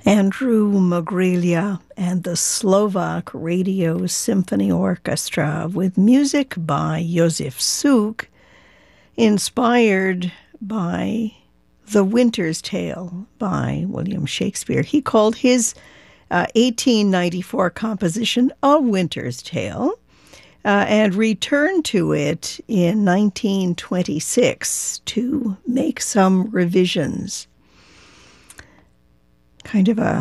Andrew Mogrelia and the Slovak Radio Symphony Orchestra with music by Josef Suk, inspired by The Winter's Tale by William Shakespeare. He called his 1894 composition A Winter's Tale and returned to it in 1926 to make some revisions. Kind of a